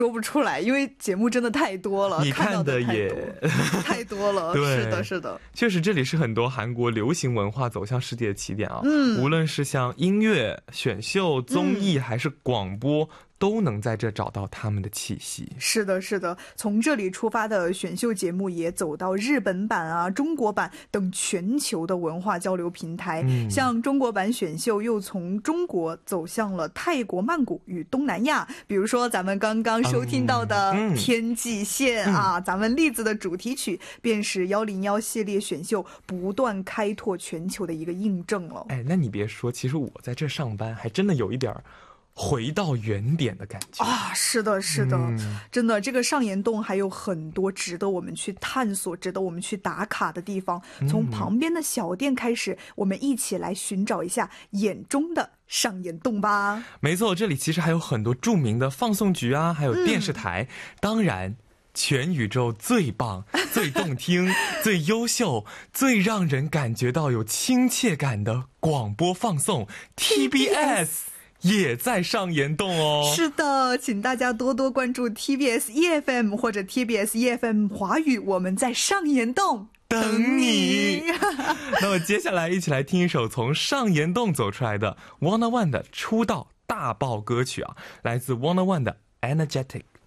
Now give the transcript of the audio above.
说不出来，因为节目真的太多了， 你看的也太多了。 对， 是的是的， 确实这里是很多韩国流行文化走向世界的起点啊。无论是像音乐、选秀、综艺还是广播，都能在这找到他们的气息。 是的是的，从这里出发的选秀节目也走到日本版啊、中国版等全球的文化交流平台。像中国版选秀又从中国走向了泰国曼谷与东南亚，比如说咱们刚刚收听到的天际线啊，咱们栗子的主题曲便是101系列选秀不断开拓全球的一个印证了。 哎，那你别说，其实我在这上班还真的有一点回到原点的感觉啊！是的是的，真的，这个上岩洞还有很多值得我们去探索、值得我们去打卡的地方。从旁边的小店开始，我们一起来寻找一下眼中的上岩洞吧。 没错，这里其实还有很多著名的放送局啊，还有电视台，当然全宇宙最棒、最动听、最优秀、最让人感觉到有亲切感的广播放送 TBS 也在上岩洞哦。 是的，请大家多多关注 TBS EFM 或者 TBS EFM 华语，我们在上岩洞等你。 那么接下来一起来听一首从上岩洞走出来的 Wanna One 的出道大爆歌曲啊，来自 Wanna One 的 Energetic。